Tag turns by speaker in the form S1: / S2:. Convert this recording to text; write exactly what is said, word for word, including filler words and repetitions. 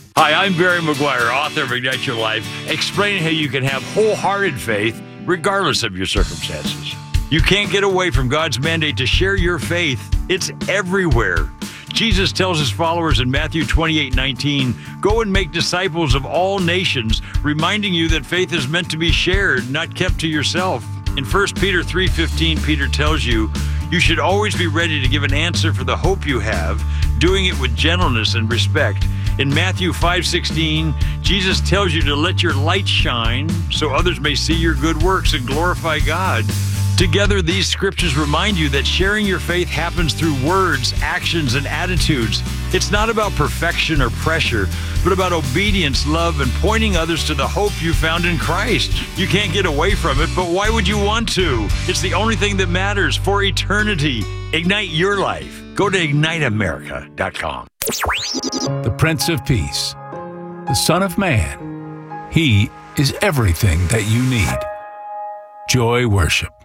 S1: Hi, I'm Barry McGuire, author of Ignite Your Life, explaining how you can have wholehearted faith regardless of your circumstances. You can't get away from God's mandate to share your faith. It's everywhere. Jesus tells his followers in Matthew twenty-eight nineteen, "Go and make disciples of all nations," reminding you that faith is meant to be shared, not kept to yourself. In First Peter three fifteen, Peter tells you, "You should always be ready to give an answer for the hope you have, doing it with gentleness and respect." In Matthew five sixteen, Jesus tells you to let your light shine so others may see your good works and glorify God. Together, these scriptures remind you that sharing your faith happens through words, actions, and attitudes. It's not about perfection or pressure, but about obedience, love, and pointing others to the hope you found in Christ. You can't get away from it, but why would you want to? It's the only thing that matters for eternity. Ignite your life. Go to ignite america dot com.
S2: The Prince of Peace, the Son of Man. He is everything that you need. Joy Worship.